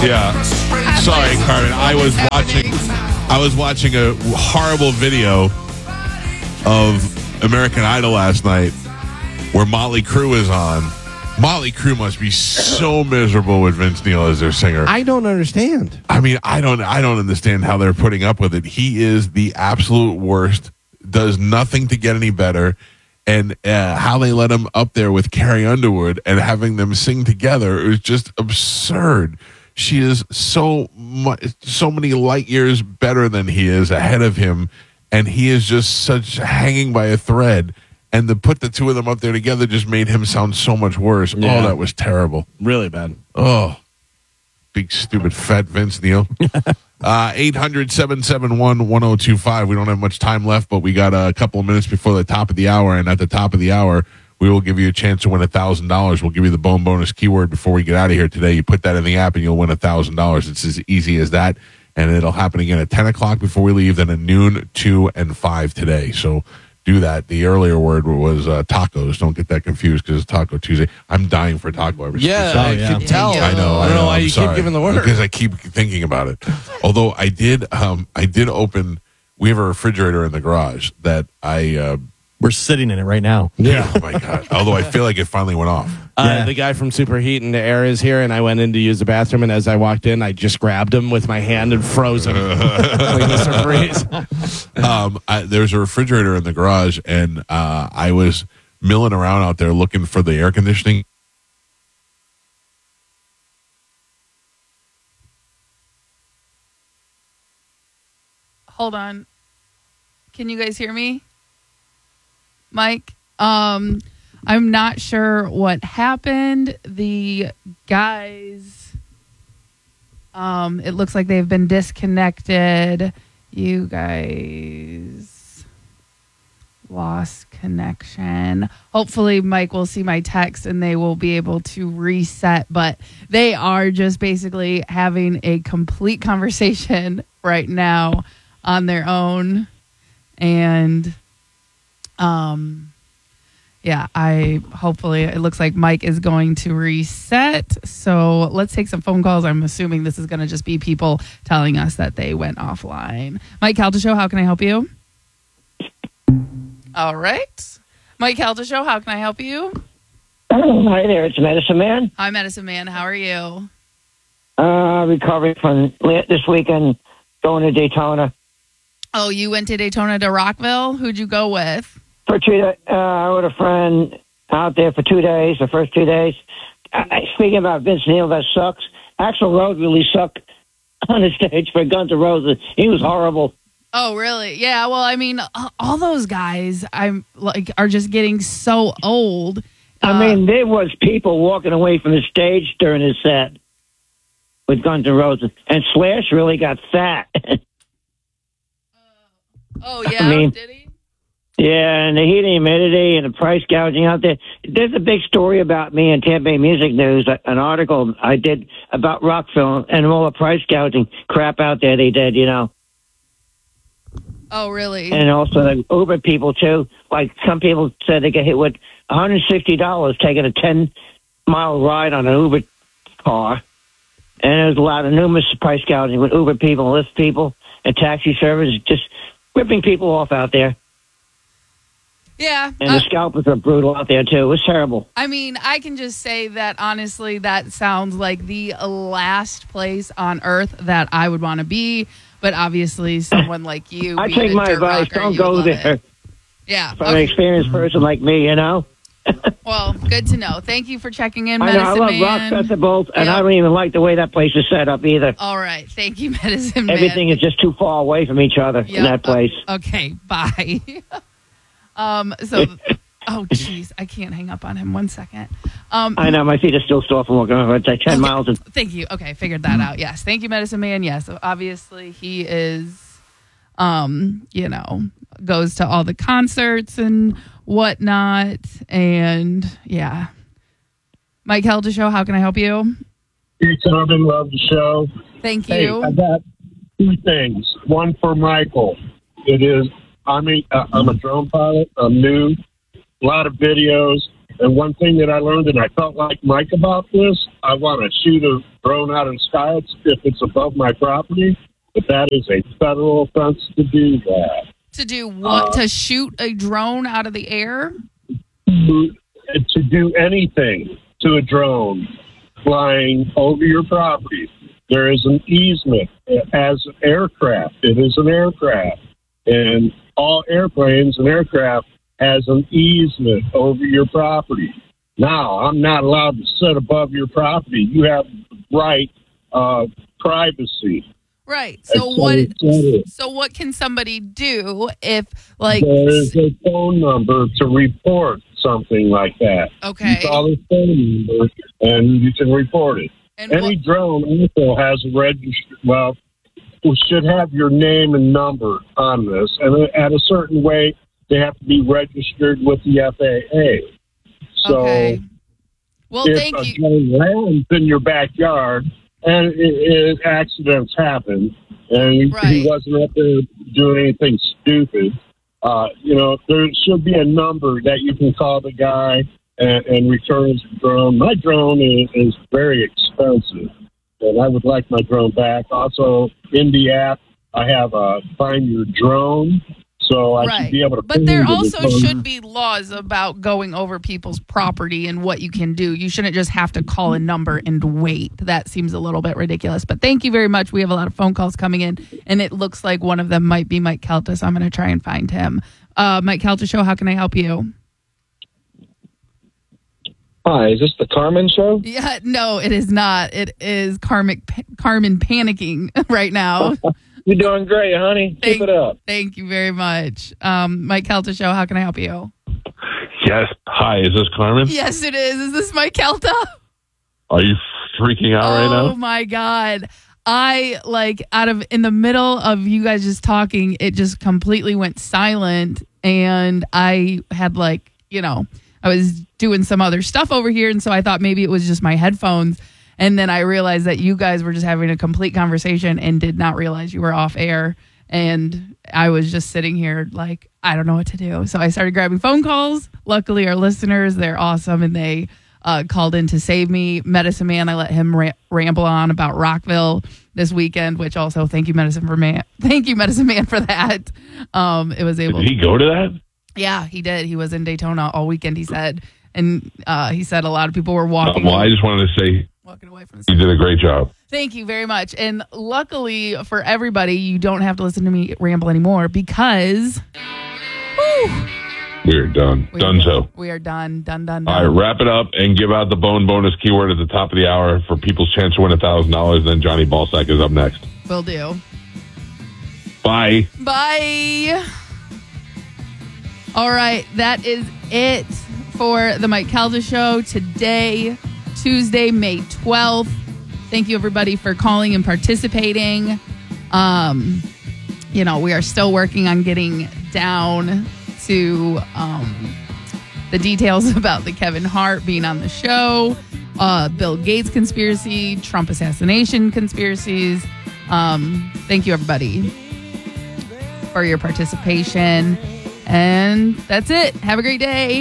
Yeah. Sorry, Carmen. I was watching a horrible video of American Idol last night where Motley Crue is on. Motley Crue must be so miserable with Vince Neil as their singer. I don't understand. I mean, I don't understand how they're putting up with it. He is the absolute worst. Does nothing to get any better. And how they let him up there with Carrie Underwood and having them sing together is just absurd. She is so many light years better than he is, ahead of him, and he is just such hanging by a thread. And to put the two of them up there together just made him sound so much worse. Yeah. Oh, that was terrible. Really bad. Oh, big stupid fat Vince Neil. 800-771-1025. We don't have much time left, but we got a couple of minutes before the top of the hour. And at the top of the hour, we will give you a chance to win $1,000. We'll give you the bone bonus keyword before we get out of here today. You put that in the app and you'll win $1,000. It's as easy as that. And it'll happen again at 10 o'clock before we leave, then at noon, 2, and 5 today. So do that. The earlier word was tacos. Don't get that confused because it's Taco Tuesday. I'm dying for taco every Yeah, I can tell. I know. I don't know why you keep giving the word. Because I keep thinking about it. Although I did open. We have a refrigerator in the garage that we're sitting in it right now. Yeah. Oh my god. Although I feel like it finally went off. The guy from Superheat and the Air is here, and I went in to use the bathroom, and as I walked in, I just grabbed him with my hand and froze him. Like Mr. Freeze. There's a refrigerator in the garage, and I was milling around out there looking for the air conditioning. Hold on. Can you guys hear me? Mike? I'm not sure what happened. The guys, it looks like they've been disconnected. You guys lost connection. Hopefully Mike will see my text and they will be able to reset, but they are just basically having a complete conversation right now on their own. And hopefully it looks like Mike is going to reset. So let's take some phone calls. I'm assuming this is going to just be people telling us that they went offline. Mike Calta Show, how can I help you? All right. Mike Calta Show, how can I help you? Hi there, it's Medicine Man. Hi, Medicine Man. How are you? Recovering from this weekend, going to Daytona. Oh, you went to Daytona to Rockville? Who'd you go with? For 2 days, I with a friend out there for 2 days, the first 2 days. Speaking about Vince Neil, that sucks. Axl Rose really sucked on the stage for Guns N' Roses. He was horrible. Oh, really? Yeah, well, I mean, all those guys are just getting so old. I mean, there was people walking away from the stage during his set with Guns N' Roses. And Slash really got fat. Oh, yeah? Did he? Yeah, and the heat and humidity and the price gouging out there. There's a big story about me in Tampa Bay Music News, an article I did about Rockville and all the price gouging crap out there they did, you know. Oh, really? And also the Uber people, too. Like some people said they get hit with $160 taking a 10-mile ride on an Uber car. And there's a lot of numerous price gouging with Uber people, Lyft people, and taxi service, just ripping people off out there. Yeah. And the scalpers are brutal out there, too. It was terrible. I mean, I can just say that, honestly, that sounds like the last place on earth that I would want to be. But obviously, someone like you. I take my advice. Don't go there. Yeah. From an experienced person like me, you know? Well, good to know. Thank you for checking in, I Medicine know, I love Man. rock festivals, and I don't even like the way that place is set up either. All right. Thank you, Medicine Man. Everything is just too far away from each other in that place. Okay, bye. Oh, jeez. I can't hang up on him. 1 second. I know. My feet are still sore from walking over. It's like 10 miles. Thank you. Okay, figured that out. Yes. Thank you, Medicine Man. Yes. Obviously, he is, goes to all the concerts and whatnot. And, yeah. Mike Calta Show, how can I help you? Hey, Carmen, love the show. Thank Hey, you. I got 2 things. One for Michael. I'm a drone pilot. I'm new. A lot of videos. And one thing that I learned, and I felt like Mike about this, I want to shoot a drone out of the sky if it's above my property, but that is a federal offense to do that. To do what? To shoot a drone out of the air? To do anything to a drone flying over your property. There is an easement as an aircraft. It is an aircraft. And all airplanes and aircraft has an easement over your property. Now, I'm not allowed to sit above your property. You have right privacy. Right. So what can somebody do if, like, there is a phone number to report something like that? Okay. You call the phone number and you can report it. And Any drone also has a register. Well, it should have your name and number on this, and at a certain way, they have to be registered with the FAA. So, okay. Well, if thank a you. drone lands in your backyard and accidents happen, and Right. he wasn't up there doing anything stupid, there should be a number that you can call the guy and return his drone. My drone is very expensive, and I would like my drone back. Also, in the app, I have a Find Your Drone, so I should be able to. But there also drone. should be laws about going over people's property and what you can do. You shouldn't just have to call a number and wait. That seems a little bit ridiculous. But thank you very much. We have a lot of phone calls coming in, and it looks like one of them might be Mike Calta, so I'm going to try and find him. Mike Calta Show, how can I help you? Hi, is this the Carmen Show? Yeah, no, it is not. It is Carmen panicking right now. You're doing great, honey. Keep it up. Thank you very much. Mike Calta Show, how can I help you? Yes. Hi, is this Carmen? Yes, it is. Is this Mike Calta? Are you freaking out right now? Oh, my God. In the middle of you guys just talking, it just completely went silent. And I had I was doing some other stuff over here. And so I thought maybe it was just my headphones. And then I realized that you guys were just having a complete conversation and did not realize you were off air. And I was just sitting here like, I don't know what to do. So I started grabbing phone calls. Luckily, our listeners, they're awesome. And they called in to save me. Medicine Man, I let him ramble on about Rockville this weekend, which also thank you, Medicine Man, for that. It was able. Did he go to that? Yeah, he did. He was in Daytona all weekend, he said. And he said a lot of people were walking. Well, I just wanted to say walking away from you did a great job. Thank you very much. And luckily for everybody, you don't have to listen to me ramble anymore because we're done. We are done. Done. All right, wrap it up and give out the bone bonus keyword at the top of the hour for people's chance to win $1,000. Then Johnny Ballsack is up next. Will do. Bye. Bye. All right, that is it for the Mike Calta Show today, Tuesday, May 12th. Thank you, everybody, for calling and participating. We are still working on getting down to the details about the Kevin Hart being on the show, Bill Gates conspiracy, Trump assassination conspiracies. Thank you, everybody, for your participation. And that's it. Have a great day.